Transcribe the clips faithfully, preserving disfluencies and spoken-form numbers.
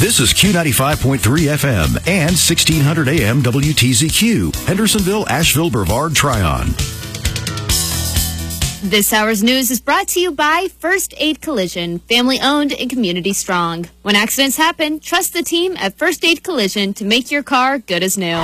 This is Q ninety-five point three F M and sixteen hundred A M W T Z Q, Hendersonville, Asheville, Brevard, Tryon. This hour's news is brought to you by First Aid Collision, family owned and community strong. When accidents happen, trust the team at First Aid Collision to make your car good as new.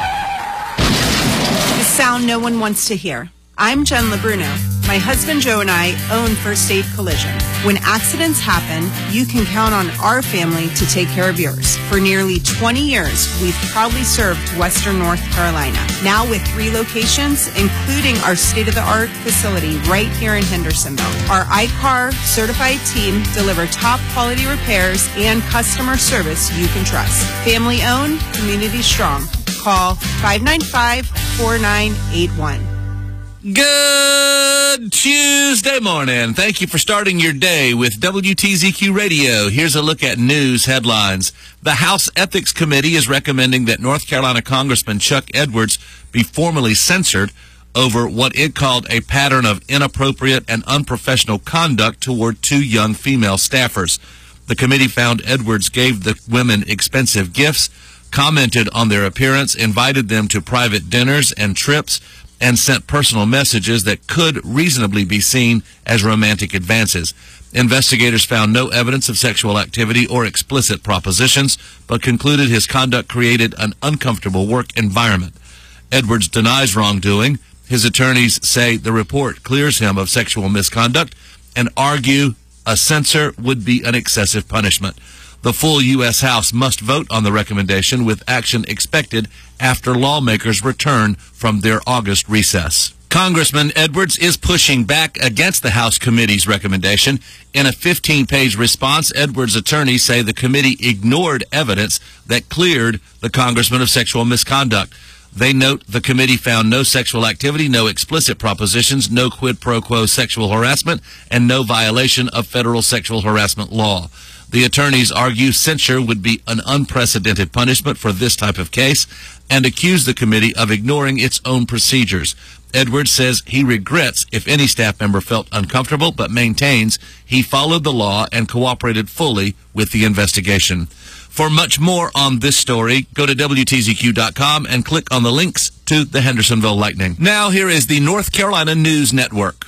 The sound no one wants to hear. I'm Jen LeBruno. My husband Joe and I own First Aid Collision. When accidents happen, you can count on our family to take care of yours. For nearly twenty years, we've proudly served Western North Carolina. Now with three locations, including our state-of-the-art facility right here in Hendersonville. Our I C A R certified team deliver top quality repairs and customer service you can trust. Family owned, community strong. Call five nine five, four nine eight one. Good Tuesday morning. Thank you for starting your day with W T Z Q Radio. Here's a look at news headlines. The House Ethics Committee is recommending that North Carolina Congressman Chuck Edwards be formally censured over what it called a pattern of inappropriate and unprofessional conduct toward two young female staffers. The committee found Edwards gave the women expensive gifts, commented on their appearance, invited them to private dinners and trips, and sent personal messages that could reasonably be seen as romantic advances. Investigators found no evidence of sexual activity or explicit propositions, but concluded his conduct created an uncomfortable work environment. Edwards denies wrongdoing. His attorneys say the report clears him of sexual misconduct and argue a censure would be an excessive punishment. The full U S House must vote on the recommendation, with action expected after lawmakers return from their August recess. Congressman Edwards is pushing back against the House committee's recommendation. In a fifteen-page response, Edwards' attorneys say the committee ignored evidence that cleared the congressman of sexual misconduct. They note the committee found no sexual activity, no explicit propositions, no quid pro quo sexual harassment, and no violation of federal sexual harassment law. The attorneys argue censure would be an unprecedented punishment for this type of case and accuse the committee of ignoring its own procedures. Edwards says he regrets if any staff member felt uncomfortable, but maintains he followed the law and cooperated fully with the investigation. For much more on this story, go to W T Z Q dot com and click on the links to the Hendersonville Lightning. Now here is the North Carolina News Network.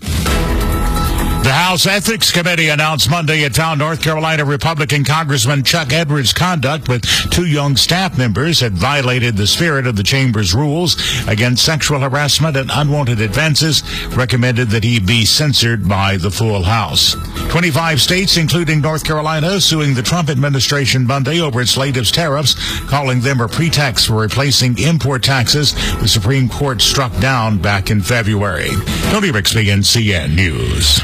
The House Ethics Committee announced Monday it found North Carolina Republican Congressman Chuck Edwards' conduct with two young staff members had violated the spirit of the chamber's rules against sexual harassment and unwanted advances, recommended that he be censored by the full House. twenty-five states, including North Carolina, suing the Trump administration Monday over its latest tariffs, calling them a pretext for replacing import taxes the Supreme Court struck down back in February. Tony Bixby, N C N News.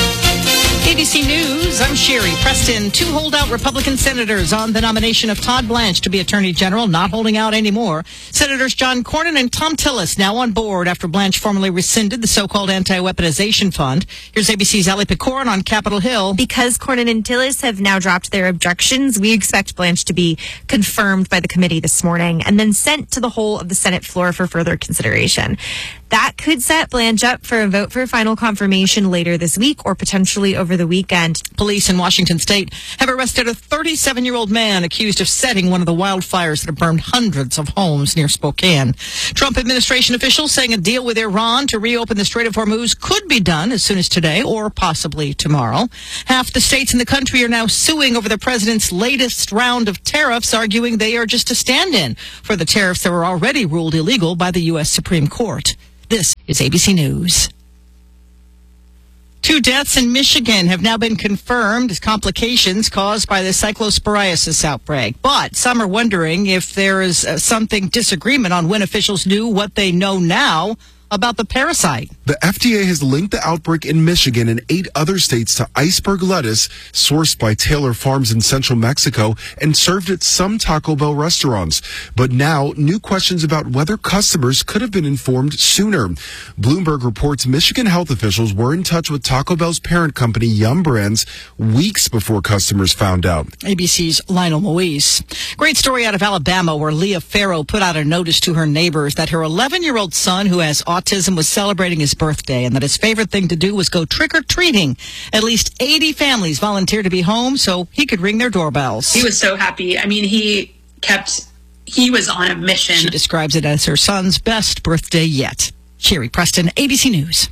A B C News, I'm Sherry Preston. Two holdout Republican senators on the nomination of Todd Blanche to be Attorney General, not holding out anymore. Senators John Cornyn and Thom Tillis now on board after Blanche formally rescinded the so-called anti-weaponization fund. Here's A B C's Allie Picorin on Capitol Hill. Because Cornyn and Tillis have now dropped their objections, we expect Blanche to be confirmed by the committee this morning and then sent to the whole of the Senate floor for further consideration. That could set Blanche up for a vote for final confirmation later this week or potentially over the weekend. Police in Washington state have arrested a thirty-seven-year-old man accused of setting one of the wildfires that have burned hundreds of homes near Spokane. Trump administration officials saying a deal with Iran to reopen the Strait of Hormuz could be done as soon as today or possibly tomorrow. Half the states in the country are now suing over the president's latest round of tariffs, arguing they are just a stand-in for the tariffs that were already ruled illegal by the U S Supreme Court. This is A B C News. Two deaths in Michigan have now been confirmed as complications caused by the cyclosporiasis outbreak. But some are wondering if there is uh, something disagreement on when officials knew what they know now about the parasite. The F D A has linked the outbreak in Michigan and eight other states to iceberg lettuce sourced by Taylor Farms in central Mexico and served at some Taco Bell restaurants. But now, new questions about whether customers could have been informed sooner. Bloomberg reports Michigan health officials were in touch with Taco Bell's parent company, Yum Brands, weeks before customers found out. A B C's Lionel Moise. Great story out of Alabama where Leah Farrow put out a notice to her neighbors that her eleven-year-old son, who has autism, autism was celebrating his birthday and that his favorite thing to do was go trick-or-treating. At least eighty families volunteered to be home so he could ring their doorbells. He was so happy. I mean, he kept, he was on a mission. She describes it as her son's best birthday yet. Sherry Preston, A B C News.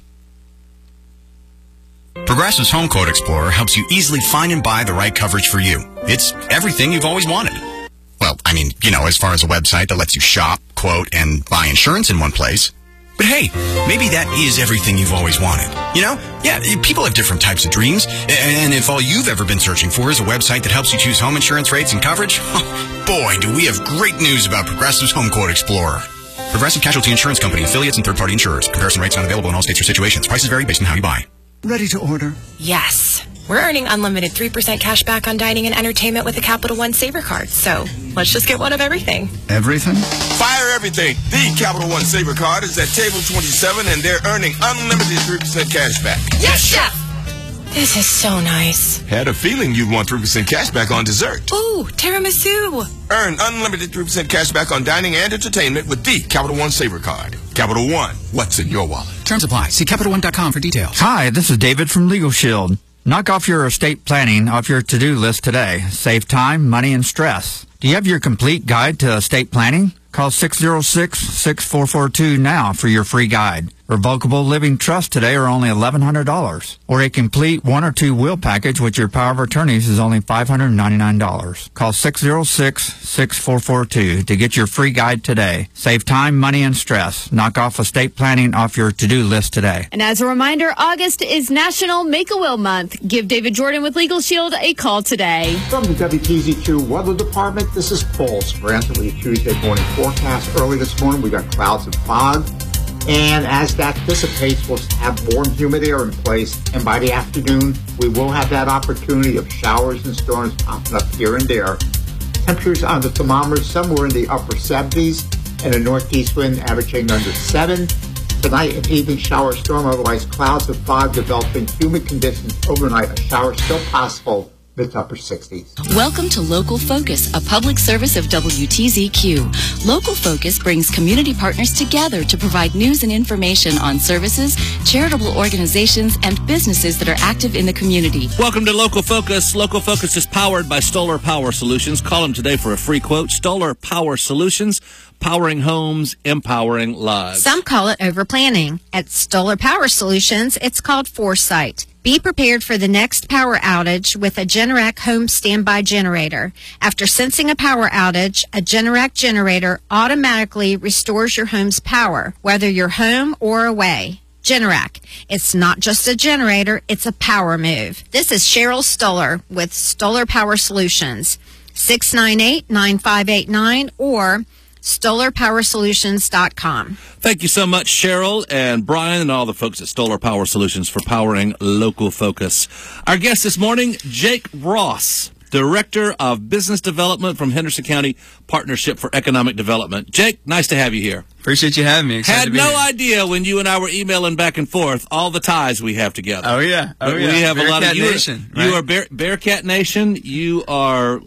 Progressive's Home Quote Explorer helps you easily find and buy the right coverage for you. It's everything you've always wanted. Well, I mean, you know, as far as a website that lets you shop, quote, and buy insurance in one place. But hey, maybe that is everything you've always wanted. You know? Yeah, people have different types of dreams. And if all you've ever been searching for is a website that helps you choose home insurance rates and coverage, boy, do we have great news about Progressive's Home Quote Explorer. Progressive Casualty Insurance Company, affiliates, and third-party insurers. Comparison rates not available in all states or situations. Prices vary based on how you buy. Ready to order? Yes. We're earning unlimited three percent cash back on dining and entertainment with a Capital One Saver card. So let's just get one of everything. Everything? Fire everything. The Capital One Saver card is at table twenty-seven, and they're earning unlimited three percent cash back. Yes, Chef! This is so nice. Had a feeling you'd want three percent cash back on dessert. Ooh, tiramisu. Earn unlimited three percent cash back on dining and entertainment with the Capital One Saver card. Capital One, what's in your wallet? Terms apply. See Capital One dot com for details. Hi, this is David from Legal Shield. Knock off your estate planning off your to-do list today. Save time, money, and stress. Do you have your complete guide to estate planning? Call six oh six, six four four two now for your free guide. Revocable living trusts today are only eleven hundred dollars. Or a complete one or two will package with your power of attorneys is only five hundred ninety-nine dollars. Call six oh six, six four four two to get your free guide today. Save time, money, and stress. Knock off estate planning off your to-do list today. And as a reminder, August is National Make-A-Will Month. Give David Jordan with Legal Shield a call today. From the W T Z Q Weather Department, this is Paul Sprant with your Tuesday morning forecast. Early this morning, we got clouds and fog. And as that dissipates, we'll have warm, humid air in place. And by the afternoon, we will have that opportunity of showers and storms popping up here and there. Temperatures on the thermometer somewhere in the upper seventies, and a northeast wind averaging under seven. Tonight, an evening shower storm, otherwise clouds and fog developing, humid conditions overnight. A shower still possible. Mid to upper sixties. Welcome to Local Focus, a public service of W T Z Q. Local Focus brings community partners together to provide news and information on services, charitable organizations, and businesses that are active in the community. Welcome to Local Focus. Local Focus is powered by Stoller Power Solutions. Call them today for a free quote. Stoller Power Solutions, powering homes, empowering lives. Some call it overplanning. At Stoller Power Solutions, it's called foresight. Be prepared for the next power outage with a Generac home standby generator. After sensing a power outage, a Generac generator automatically restores your home's power, whether you're home or away. Generac. It's not just a generator, it's a power move. This is Cheryl Stoller with Stoller Power Solutions. six nine eight, nine five eight nine or Stoller Power Solutions dot com. Thank you so much, Cheryl and Brian and all the folks at Stoller Power Solutions for powering Local Focus. Our guest this morning, Jake Ross, Director of Business Development from Henderson County Partnership for Economic Development. Jake, nice to have you here. Appreciate you having me. Excited Had to be no here. idea when you and I were emailing back and forth all the ties we have together. Oh, yeah. Oh, But yeah. We have Bearcat a lot of you. Nation, Are, right? You are Bear, Bearcat Nation. You are,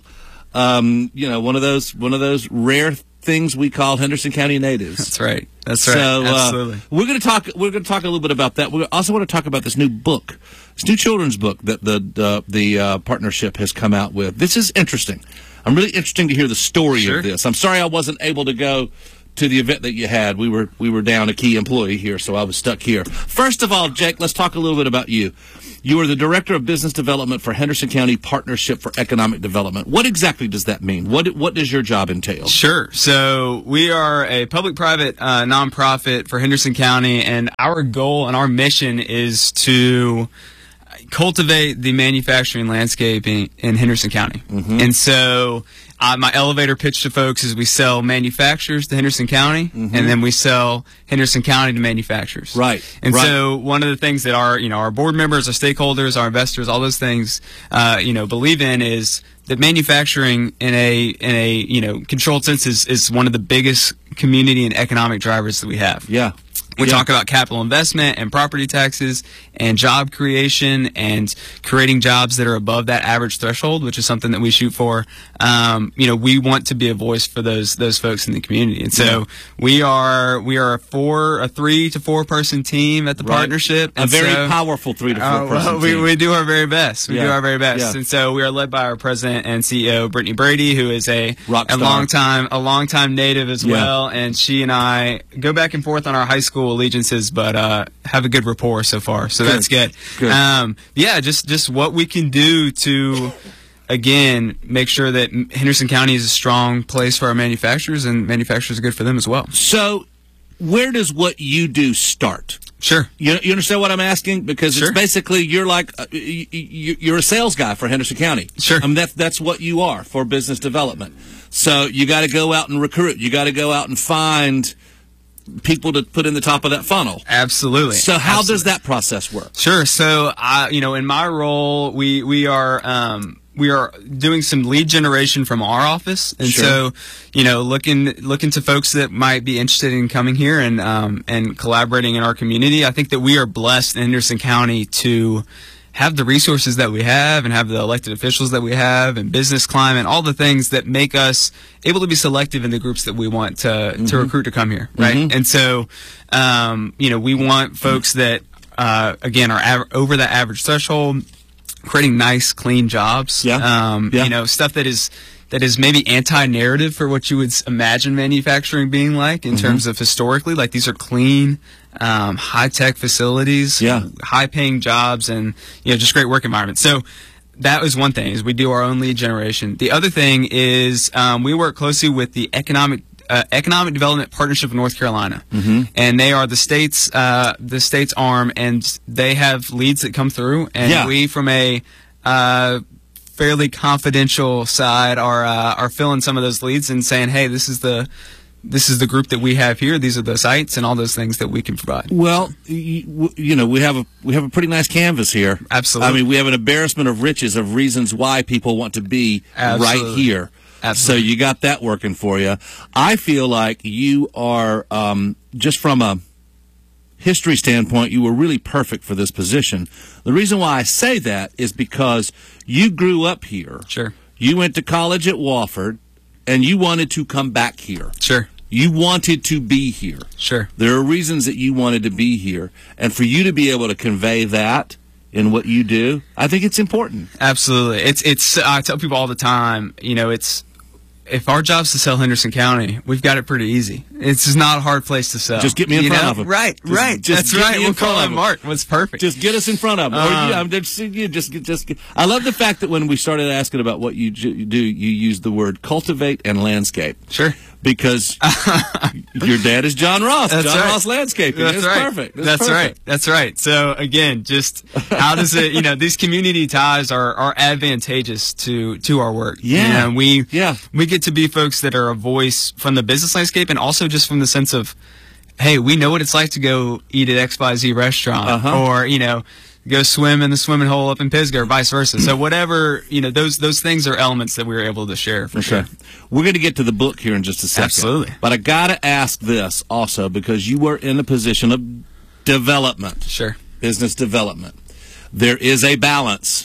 um, you know, one of those one of those rare things we call Henderson County natives. That's right. That's right. So, Absolutely. Uh, we're going to talk. We're going to talk a little bit about that. We also want to talk about this new book, this new children's book that the uh, the uh, partnership has come out with. This is interesting. I'm really interesting to hear the story Sure. of this. I'm sorry I wasn't able to go to the event that you had. We were we were down a key employee here, so I was stuck here. First of all, Jake, let's talk a little bit about you. You are the Director of Business Development for Henderson County Partnership for Economic Development. What exactly does that mean? What what does your job entail? Sure. So we are a public-private uh, nonprofit for Henderson County, and our goal and our mission is to cultivate the manufacturing landscape in, in Henderson County. Mm-hmm. And so uh, my elevator pitch to folks is we sell manufacturers to Henderson County, Mm-hmm. and then we sell Henderson County to manufacturers. Right. And right. so one of the things that our, you know, our board members, our stakeholders, our investors, all those things, uh, you know, believe in is that manufacturing in a in a you know controlled sense is, is one of the biggest community and economic drivers that we have. Yeah. We Yeah. talk about capital investment and property taxes and job creation and creating jobs that are above that average threshold, which is something that we shoot for. Um, you know, we want to be a voice for those those folks in the community, and so Yeah. we are we are a four a three to four person team at the Right. partnership. A and very so- powerful three to four Uh, person well, we, team. we do our very best. We Yeah. do our very best, Yeah. and so we are led by our president and C E O, Brittany Brady, who is a Rock a star. long time a long time native as Yeah. well. And she and I go back and forth on our high school allegiances, but uh, have a good rapport so far. So Good. that's good. Good. Um, yeah, just just what we can do to. Again, make sure that Henderson County is a strong place for our manufacturers, and manufacturers are good for them as well. So, where does what you do start? Sure. You, you understand what I'm asking? Because Sure. it's basically you're like uh, you, you, you're a sales guy for Henderson County. Sure. I mean that's that's what you are for business development. So you got to go out and recruit. You got to go out and find people to put in the top of that funnel. Absolutely. So how Absolutely. does that process work? Sure. So, I, you know, in my role, we we are um, we are doing some lead generation from our office, and Sure. so, you know, looking looking to folks that might be interested in coming here and um, and collaborating in our community. I think that we are blessed in Henderson County to have the resources that we have and have the elected officials that we have and business climate, all the things that make us able to be selective in the groups that we want to, Mm-hmm. to recruit to come here, right? Mhm. And so, um, you know, we want folks that, uh, again, are av- over that average threshold, creating nice, clean jobs. Yeah. Um, Yeah. You know, stuff that is that is maybe anti-narrative for what you would s- imagine manufacturing being like in Mhm. terms of historically. Like, these are clean, um, high-tech facilities, Yeah. high-paying jobs, and, you know, just great work environment. So that was one thing, is we do our own lead generation. The other thing is um, we work closely with the Economic uh, Economic Development Partnership of North Carolina, Mm-hmm. and they are the state's uh, the state's arm, and they have leads that come through, and Yeah. we, from a uh, fairly confidential side, are uh, are filling some of those leads and saying, hey, this is the this is the group that we have here. These are the sites and all those things that we can provide. Well, you, you know, we have a we have a pretty nice canvas here. Absolutely. I mean, we have an embarrassment of riches of reasons why people want to be Absolutely. right here. Absolutely. So you got that working for you. I feel like you are um, just from a history standpoint, you were really perfect for this position. The reason why I say that is because you grew up here. Sure. You went to college at Wofford, and you wanted to come back here. Sure. You wanted to be here. Sure. There are reasons that you wanted to be here, and for you to be able to convey that in what you do, I think it's important. Absolutely. It's it's. I tell people all the time, you know, it's if our job's to sell Henderson County, we've got it pretty easy. It's just not a hard place to sell. Just get me in You front know? of them. Right, Just- right. just That's get right. me in We'll call front of him them. Mark. What's perfect. Just get us in front of them. or Um, you, I'm just, you just, just. I love the fact that when we started asking about what you ju- do, you use the word cultivate and landscape. Sure. Because your dad is John Ross. That's John right. Ross Landscaping. That's It's right. perfect. It's That's perfect. right. That's right. So again, just how does it? You know, these community ties are, are advantageous to to our work. Yeah. You know, we Yeah. we get to be folks that are a voice from the business landscape, and also just from the sense of, hey, we know what it's like to go eat at X Y Z restaurant, Uh-huh. or you know, go swim in the swimming hole up in Pisgah, or vice versa. So whatever, you know, those those things are elements that we were able to share for sure. We're going to get to the book here in just a second. Absolutely. But I got to ask this also because you were in a position of development. Sure. Business development. There is a balance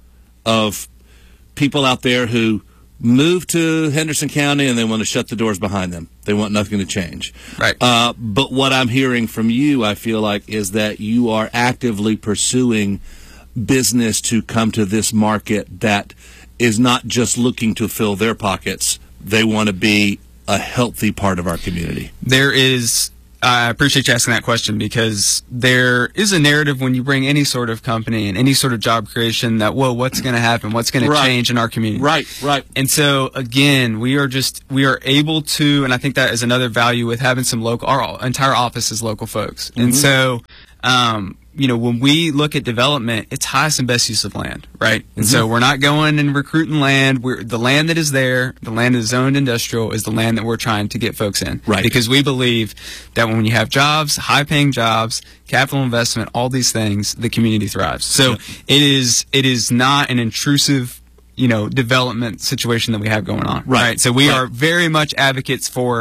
of people out there who move to Henderson County and they want to shut the doors behind them. They want nothing to change. Right. Uh, but what I'm hearing from you, I feel like, is that you are actively pursuing business to come to this market that is not just looking to fill their pockets. They want to be a healthy part of our community. There is, I appreciate you asking that question, because there is a narrative when you bring any sort of company and any sort of job creation that, whoa, what's going to happen? What's going Right. to change in our community? Right, right. And so, again, we are just, we are able to, and I think that is another value with having some local, our entire office is local folks. And Mhm. so, um, you know, when we look at development, it's highest and best use of land, right? And so Mhm. we're not going and recruiting land. We're, the land that is there, the land that is zoned industrial, is the land that we're trying to get folks in. Right. Because we believe that when you have jobs, high-paying jobs, capital investment, all these things, the community thrives. So it is it is not an intrusive, you know, development situation that we have going on. Right. So we Right. are very much advocates for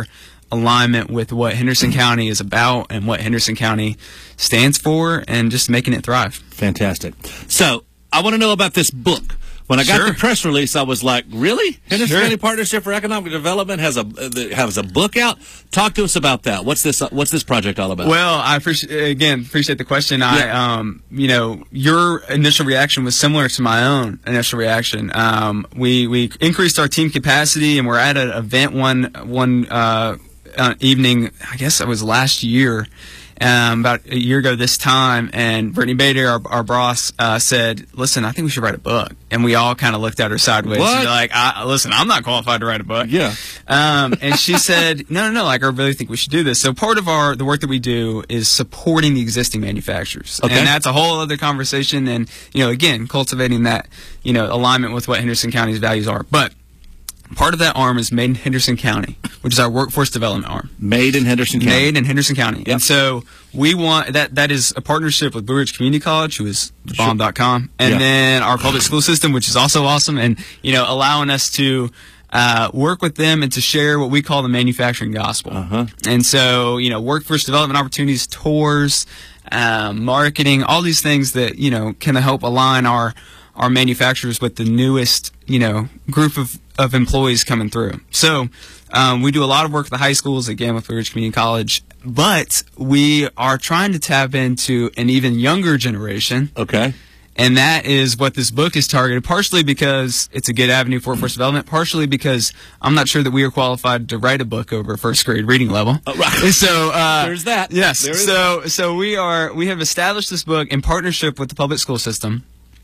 alignment with what Henderson County is about and what Henderson County stands for, and just making it thrive. Fantastic. So I want to know about this book. When I got Sure. the press release, I was like, really? Henderson Sure. County Partnership for Economic Development has a uh, has a book out? Talk to us about that. What's this uh, What's this project all about? Well, I appreciate, again, appreciate the question. I, um, you know, your initial reaction was similar to my own initial reaction. Um, we, we increased our team capacity, and we're at an event one, one, uh, uh, evening, I guess it was last year. Um, about a year ago this time, and Brittany Bader, our, our boss, uh, said, listen, I think we should write a book. And we all kind of looked at her sideways. What? She's like, I, listen, I'm not qualified to write a book. Yeah. Um, and she said, no, no, no, like, I really think we should do this. So part of our the work that we do is supporting the existing manufacturers. Okay. And that's a whole other conversation. And, you know, again, cultivating that, you know, alignment with what Henderson County's values are. But part of that arm is Made in Henderson County, which is our workforce development arm. Made in Henderson County. Made in Henderson County. Yep. And so we want that that is a partnership with Blue Ridge Community College, who is the bomb dot com, and Yeah. then our public school system, which is also awesome, and you know, allowing us to uh, work with them and to share what we call the manufacturing gospel. Uh-huh. And so, you know, workforce development opportunities, tours, um, marketing, all these things that, you know, can help align our our manufacturers with the newest, you know, group of, of employees coming through. So um, we do a lot of work with the high schools, again, with Blue Ridge Community College, but we are trying to tap into an even younger generation. Okay. And that is what this book is targeted, partially because it's a good avenue for workforce development, partially because I'm not sure that we are qualified to write a book over first grade reading level. Uh, right. So uh, There's that. Yes. There is so so we are we have established this book in partnership with the public school system.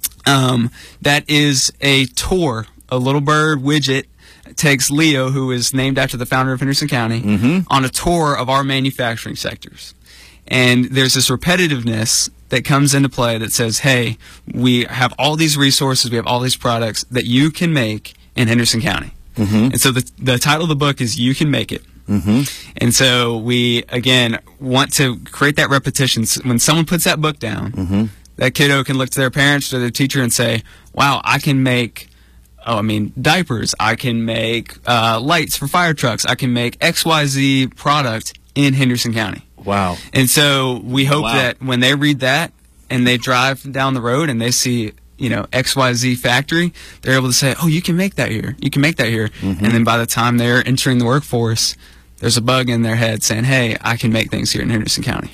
Um, that is a tour. A little bird widget takes Leo, who is named after the founder of Henderson County, Mm-hmm. on a tour of our manufacturing sectors. And there's this repetitiveness that comes into play that says, hey, we have all these resources, we have all these products that you can make in Henderson County. Mm-hmm. And so the, the title of the book is You Can Make It. Mm-hmm. And so we, again, want to create that repetition. So when someone puts that book down, Mm-hmm. that kiddo can look to their parents or their teacher and say, wow, I can make, oh, I mean, diapers. I can make uh, lights for fire trucks. I can make X Y Z product in Henderson County. Wow. And so we hope Wow. that when they read that and they drive down the road and they see, you know, X Y Z factory, they're able to say, oh, you can make that here. You can make that here. Mm-hmm. And then by the time they're entering the workforce, there's a bug in their head saying, hey, I can make things here in Henderson County.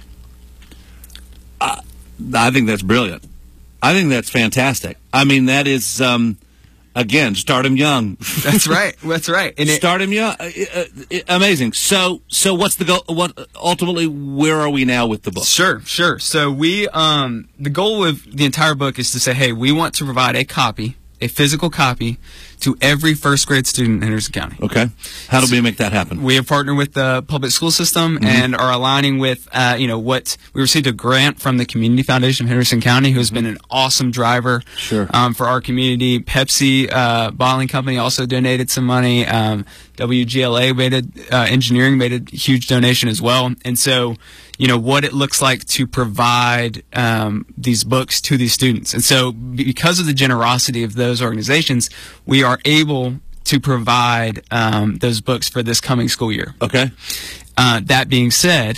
I think that's brilliant. I think that's fantastic. I mean, that is, um, again, start them young. That's right. That's right. And it, Start them young. Uh, uh, uh, amazing. So, so what's the goal? What ultimately, where are we now with the book? Sure, sure. So we, um, the goal of the entire book is to say, hey, we want to provide a copy, a physical copy, to every first grade student in Henderson County. Okay. How do we make that happen? We have partnered with the public school system Mm-hmm. and are aligning with, uh, you know, what we received a grant from the Community Foundation of Henderson County, who has been an awesome driver Sure. um, for our community. Pepsi uh, Bottling Company also donated some money. Um, W G L A made a, uh, Engineering made a huge donation as well. And so, you know, what it looks like to provide um, these books to these students. And so because of the generosity of those organizations, we are able to provide um, those books for this coming school year. Okay. Uh, that being said,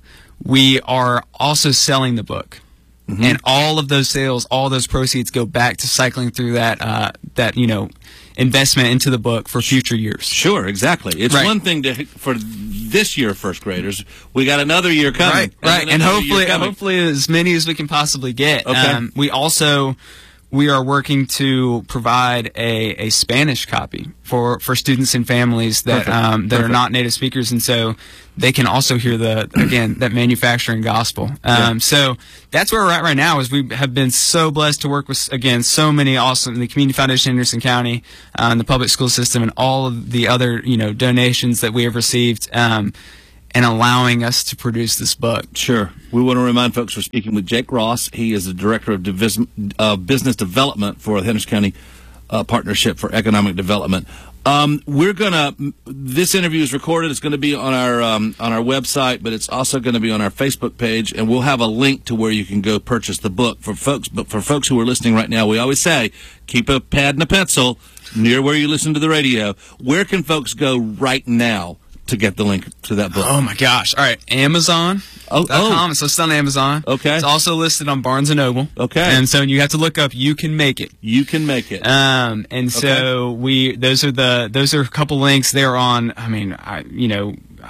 we are also selling the book. Mm-hmm. And all of those sales, all those proceeds go back to cycling through that, uh, that you know, investment into the book for future years. Sure, exactly. It's Right. one thing to for this year first graders. We got another year coming. Right, right, and another hopefully, year coming. hopefully as many as we can possibly get. Okay. Um, we also we are working to provide a, a Spanish copy for, for students and families that Perfect. um, that Perfect. are not native speakers, and so they can also hear the again that manufacturing gospel. Um, Yeah. So that's where we're at right now. Is we have been so blessed to work with again so many awesome the Community Foundation of Henderson County, uh, and the public school system, and all of the other you know donations that we have received. Um, and allowing us to produce this book. Sure. We want to remind folks we're speaking with Jake Ross. He is the Director of Divis- uh, Business Development for the Henderson County uh, Partnership for Economic Development. Um, we're going to, this interview is recorded. It's going to be on our um, on our website, but it's also going to be on our Facebook page, and we'll have a link to where you can go purchase the book for folks. But for folks who are listening right now, we always say, keep a pad and a pencil near where you listen to the radio. Where can folks go right now to get the link to that book? Oh my gosh! All right, Amazon. Oh, oh. It's listed on Amazon. Okay. It's also listed on Barnes and Noble. Okay. And so you have to look up "You Can Make It." You can make it. Um, and so Okay. we those are the those are a couple links. They're on. I mean, I you know.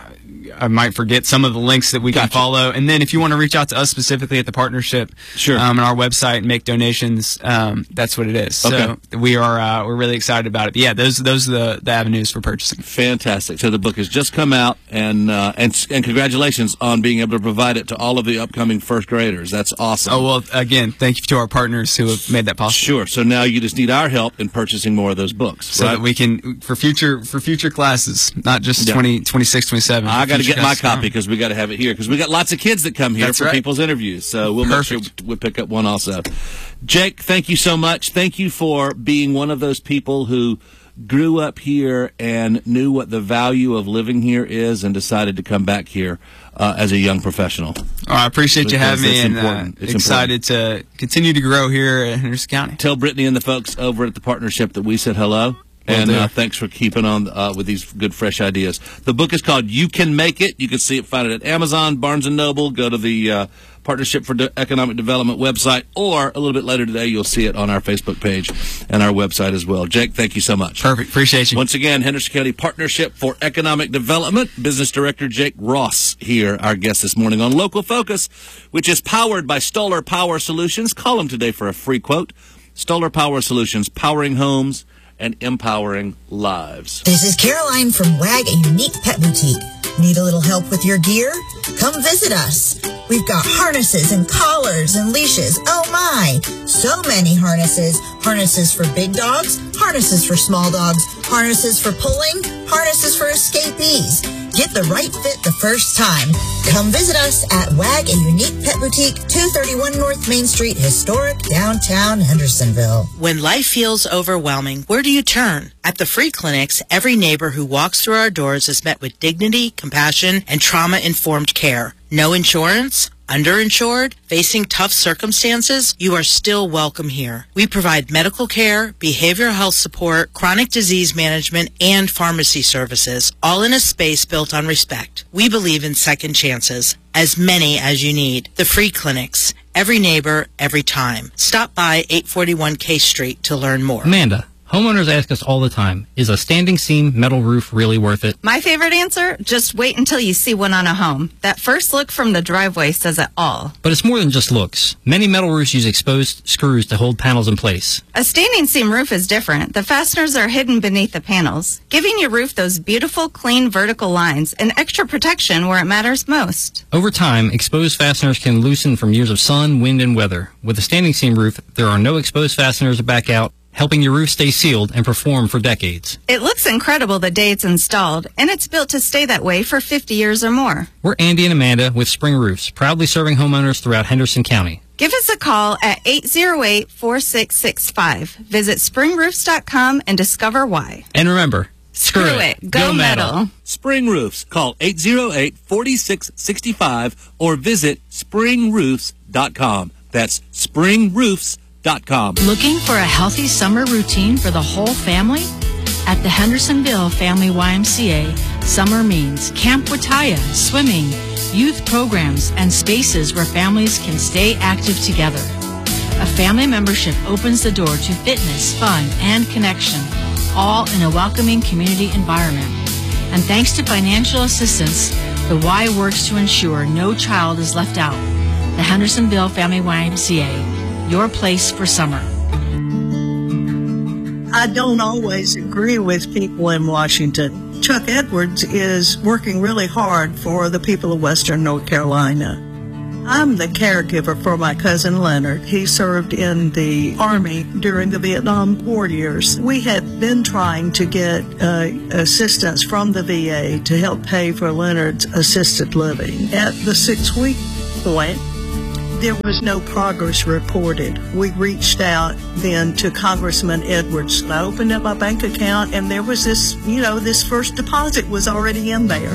I might forget some of the links that we Gotcha. can follow. And then if you want to reach out to us specifically at the partnership, sure, um, on our website and make donations, um, that's what it is. Okay. So we are uh, we're really excited about it. But yeah, those those are the, the avenues for purchasing. Fantastic. So the book has just come out, and uh, and and congratulations on being able to provide it to all of the upcoming first graders. That's awesome. Oh well, again, thank you to our partners who have made that possible. Sure. So now you just need our help in purchasing more of those books, So right? that we can for future for future classes, not just Yeah. twenty, twenty-six, twenty-seven. I got to future get my classes. copy because we got to have it here because we got lots of kids that come here That's for right. people's interviews. So we'll make sure Perfect. we pick up one also. Jake, thank you so much. Thank you for being one of those people who grew up here and knew what the value of living here is and decided to come back here uh, as a young professional. Oh, I appreciate you Because having me, it's and uh, important. It's excited to continue to grow here in Henderson County. Tell Brittany and the folks over at the partnership that we said hello. Will And do. uh, thanks for keeping on uh, with these good, fresh ideas. The book is called "You Can Make It." You can see it, find it at Amazon, Barnes and Noble. Go to the uh, Partnership for De- Economic Development website, or a little bit later today, you'll see it on our Facebook page and our website as well. Jake, thank you so much. Perfect. Appreciate you. Once again, Henderson County Partnership for Economic Development, Business Director Jake Ross here, our guest this morning on Local Focus, which is powered by Stoller Power Solutions. Call them today for a free quote. Stoller Power Solutions, powering homes and empowering lives. This is Caroline from WAG, a unique pet boutique. Need a little help with your gear? Come visit us. We've got harnesses and collars and leashes. Oh my! So many harnesses. Harnesses for big dogs, harnesses for small dogs, harnesses for pulling, harnesses for escapees. Get the right fit the first time. Come visit us at WAG, a unique pet boutique, two thirty-one North Main Street, historic downtown Hendersonville. When life feels overwhelming, where do you turn? At the free clinics, every neighbor who walks through our doors is met with dignity, compassion, and trauma-informed care. No insurance? Underinsured? Facing tough circumstances? You are still welcome here. We provide medical care, behavioral health support, chronic disease management, and pharmacy services, all in a space built on respect. We believe in second chances, as many as you need. The free clinics. Every neighbor, every time. Stop by eight forty-one K Street to learn more. Amanda, homeowners ask us all the time, is a standing seam metal roof really worth it? My favorite answer? Just wait until you see one on a home. That first look from the driveway says it all. But it's more than just looks. Many metal roofs use exposed screws to hold panels in place. A standing seam roof is different. The fasteners are hidden beneath the panels, giving your roof those beautiful, clean vertical lines and extra protection where it matters most. Over time, exposed fasteners can loosen from years of sun, wind, and weather. With a standing seam roof, there are no exposed fasteners to back out, helping your roof stay sealed and perform for decades. It looks incredible the day it's installed, and it's built to stay that way for fifty years or more. We're Andy and Amanda with Spring Roofs, proudly serving homeowners throughout Henderson County. Give us a call at eight oh eight, four six six five. Visit spring roofs dot com and discover why. And remember, screw, Screw it. Go, Go metal. metal. Spring Roofs. Call eight oh eight, four six six five or visit spring roofs dot com. That's spring roofs dot com. Looking for a healthy summer routine for the whole family? At the Hendersonville Family Y M C A, summer means Camp Wataya, swimming, youth programs, and spaces where families can stay active together. A family membership opens the door to fitness, fun, and connection, all in a welcoming community environment. And thanks to financial assistance, the Y works to ensure no child is left out. The Hendersonville Family Y M C A, your place for summer. I don't always agree with people in Washington. Chuck Edwards is working really hard for the people of Western North Carolina. I'm the caregiver for my cousin Leonard. He served in the Army during the Vietnam War years. We had been trying to get uh, assistance from the V A to help pay for Leonard's assisted living. At the six-week point, there was no progress reported. We reached out then to Congressman Edwards. I opened up my bank account and there was this, you know, this first deposit was already in there.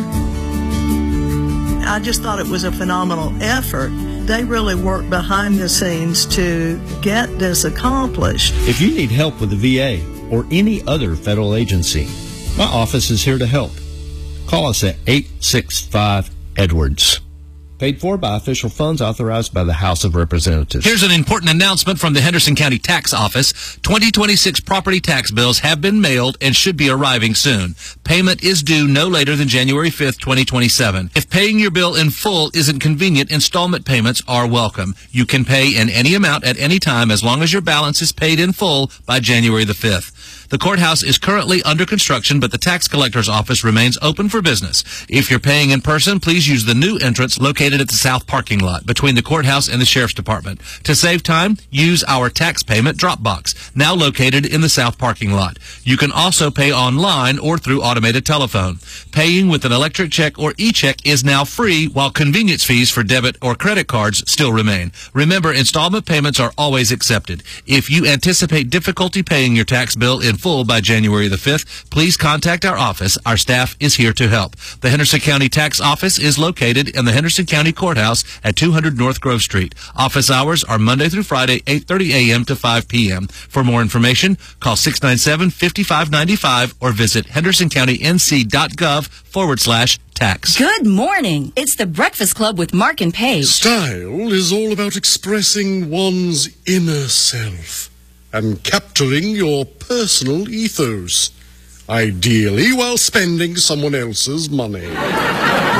I just thought it was a phenomenal effort. They really worked behind the scenes to get this accomplished. If you need help with the V A or any other federal agency, my office is here to help. Call us at eight six five Edwards. Paid for by official funds authorized by the House of Representatives. Here's an important announcement from the Henderson County Tax Office. twenty twenty-six property tax bills have been mailed and should be arriving soon. Payment is due no later than January fifth, twenty twenty-seven. If paying your bill in full isn't convenient, installment payments are welcome. You can pay in any amount at any time as long as your balance is paid in full by January the fifth. The courthouse is currently under construction, but the tax collector's office remains open for business. If you're paying in person, please use the new entrance located at the south parking lot between the courthouse and the sheriff's department. To save time, use our tax payment drop box, now located in the south parking lot. You can also pay online or through automated telephone. Paying with an electric check or e-check is now free, while convenience fees for debit or credit cards still remain. Remember, installment payments are always accepted. If you anticipate difficulty paying your tax bill in full by January the fifth, please contact our office. Our staff is here to help. The Henderson County Tax Office is located in the Henderson County Courthouse at two hundred North Grove Street. Office hours are Monday through Friday, eight thirty a.m. to five p.m. For more information, call six nine seven, five five nine five or visit hendersoncountync.gov forward slash tax. Good morning. It's the Breakfast Club with Mark and Paige. Style is all about expressing one's inner self and capturing your personal ethos, ideally while spending someone else's money.